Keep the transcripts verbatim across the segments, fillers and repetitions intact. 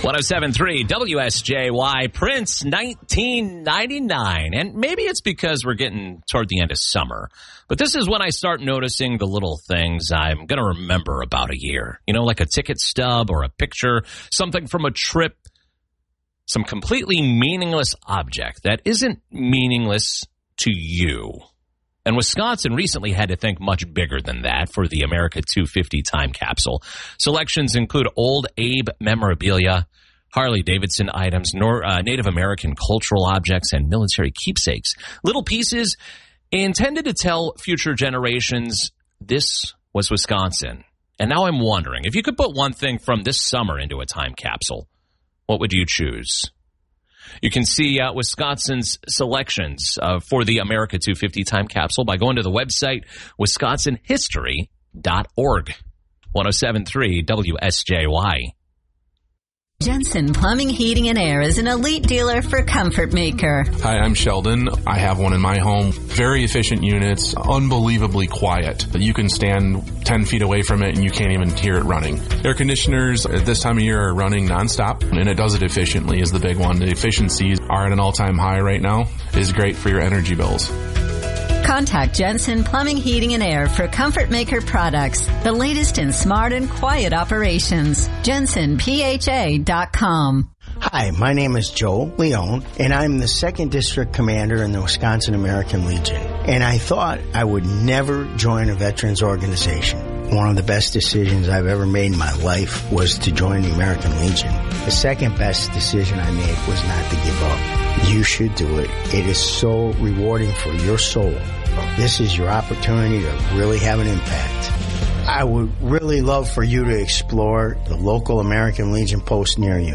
one oh seven point three W S J Y, Prince, nineteen ninety-nine. And maybe it's because we're getting toward the end of summer, but this is when I start noticing the little things I'm going to remember about a year. You know, like a ticket stub or a picture, something from a trip, some completely meaningless object that isn't meaningless to you. And Wisconsin recently had to think much bigger than that for the America two fifty time capsule. Selections include old Abe memorabilia, Harley-Davidson items, nor, uh, Native American cultural objects, and military keepsakes. Little pieces intended to tell future generations this was Wisconsin. And now I'm wondering, if you could put one thing from this summer into a time capsule, what would you choose? You can see uh, Wisconsin's selections uh, for the America two fifty time capsule by going to the website wisconsin history dot org. one oh seven point three W S J Y. Jensen Plumbing, Heating, and Air is an elite dealer for Comfort Maker. Hi, I'm Sheldon. I have one in my home. Very efficient units, unbelievably quiet. You can stand ten feet away from it and you can't even hear it running. Air conditioners at this time of year are running nonstop, and it does it efficiently is the big one. The efficiencies are at an all-time high right now. It is great for your energy bills. Contact Jensen Plumbing, Heating, and Air for Comfort Maker products, the latest in smart and quiet operations. Jensen P H A dot com. Hi, my name is Joe Leone, and I'm the second District Commander in the Wisconsin American Legion. And I thought I would never join a veterans organization. One of the best decisions I've ever made in my life was to join the American Legion. The second best decision I made was not to give up. You should do it. It is so rewarding for your soul. This is your opportunity to really have an impact. I would really love for you to explore the local American Legion post near you.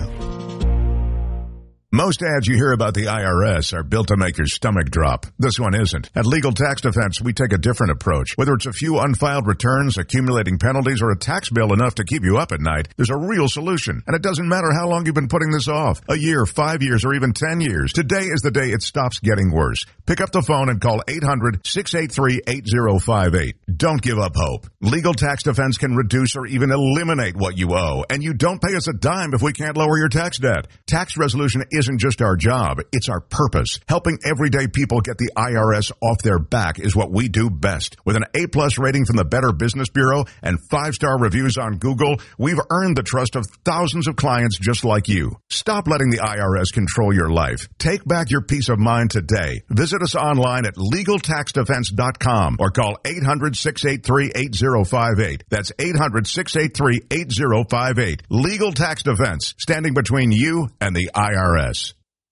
Most ads you hear about the I R S are built to make your stomach drop. This one isn't. At Legal Tax Defense, we take a different approach. Whether it's a few unfiled returns, accumulating penalties, or a tax bill enough to keep you up at night, there's a real solution. And it doesn't matter how long you've been putting this off. A year, five years, or even ten years. Today is the day it stops getting worse. Pick up the phone and call eight hundred, six eight three, eight zero five eight. Don't give up hope. Legal Tax Defense can reduce or even eliminate what you owe. And you don't pay us a dime if we can't lower your tax debt. Tax resolution isn't just our job, it's our purpose. Helping everyday people get the I R S off their back is what we do best. With an A-plus rating from the Better Business Bureau and five-star reviews on Google, we've earned the trust of thousands of clients just like you. Stop letting the I R S control your life. Take back your peace of mind today. Visit us online at legal tax defense dot com or call eight hundred, six eight three, eight zero five eight. That's eight hundred, six eight three, eight zero five eight. Legal Tax Defense, standing between you and the I R S.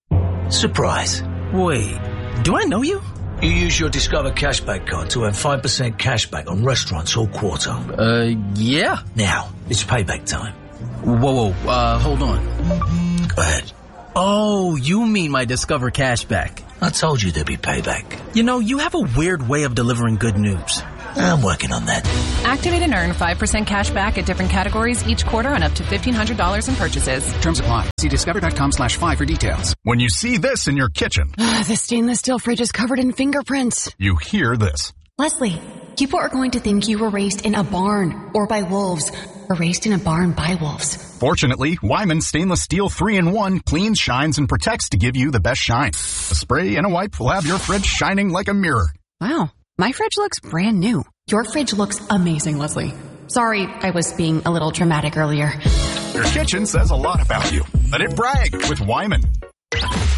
Surprise. Wait, do I know you? You use your Discover Cashback card to earn five percent cashback on restaurants all quarter. Uh, yeah. Now, it's payback time. Whoa, whoa, uh, hold on. Go ahead. Oh, you mean my Discover Cashback. I told you there'd be payback. You know, you have a weird way of delivering good news. I'm working on that. Activate and earn five percent cash back at different categories each quarter on up to fifteen hundred dollars in purchases. Terms apply. See discover.com slash five for details. When you see this in your kitchen. The stainless steel fridge is covered in fingerprints. You hear this. Leslie, people are going to think you were raised in a barn or by wolves or raised in a barn by wolves. Fortunately, Wyman Stainless Steel three in one cleans, shines, and protects to give you the best shine. A spray and a wipe will have your fridge shining like a mirror. Wow. My fridge looks brand new. Your fridge looks amazing, Leslie. Sorry, I was being a little dramatic earlier. Your kitchen says a lot about you. Let it brag with Wyman.